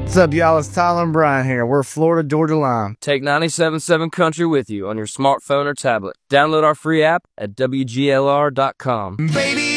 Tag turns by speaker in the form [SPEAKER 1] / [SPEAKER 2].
[SPEAKER 1] What's up, y'all? It's Tyler and Brian here. We're Florida Georgia Line.
[SPEAKER 2] Take 97.7 Country with you on your smartphone or tablet. Download our free app at WGLR.com.
[SPEAKER 3] Baby,